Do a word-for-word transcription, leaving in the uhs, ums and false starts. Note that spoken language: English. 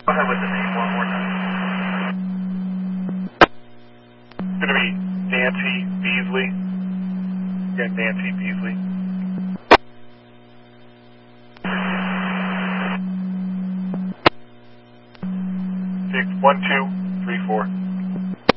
Go ahead with the name one more time. It's going to be Nancy Beasley. Again, Nancy Beasley. Six one two three four.